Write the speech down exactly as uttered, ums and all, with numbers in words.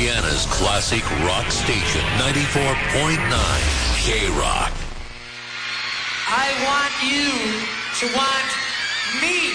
Indiana's classic rock station, ninety-four point nine K-Rock. I want you to want me.